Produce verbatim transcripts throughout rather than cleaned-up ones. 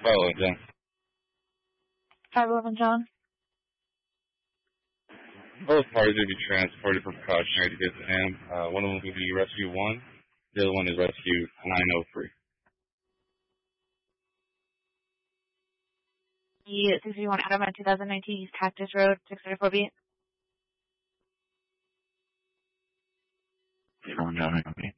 Follow, John. five eleven, John. Both parties will be transported for precautionary to get to him. Uh, one of them will be Rescue one. The other one is Rescue nine oh three. The six three one Adam at two thousand nineteen East Cactus Road, six thirty-four B. From John Company.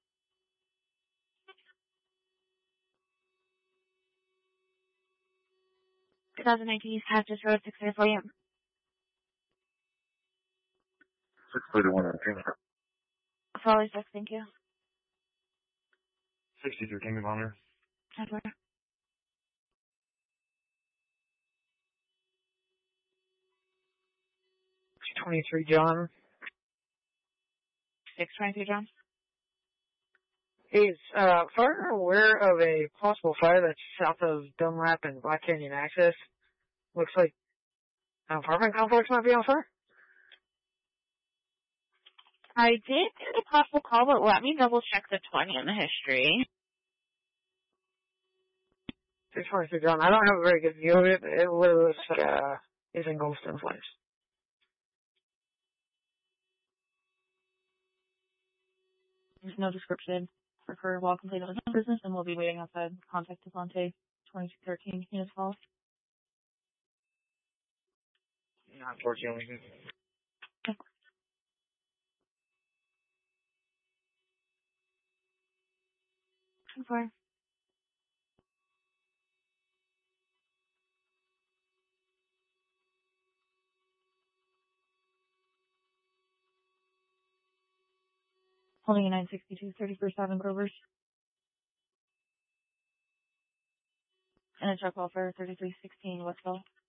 two thousand nineteen East Cactus Road, six thirty-four A M. six thirty-one on King. Follow six, thank you. sixty-three King of Honor. Edward. twenty-three, John. six twenty-three, John. Is, uh, fire aware of a possible fire that's south of Dunlap and Black Canyon Access? Looks like an apartment complex might be on fire. I did get a possible call, but let me double check the twenty in the history. six twenty-three, John. I don't have a very good view of it, but it literally looks like, uh, it's engulfed in flames. There's no description for her while completing the business, and we'll be waiting outside. Contact Devontae, twenty-two thirteen, Unit twelve. Unfortunately. Okay. Confirm. Holding a nine sixty-two, thirty-first Avenue Grovers. And a truck welfare, thirty-three sixteen Westville.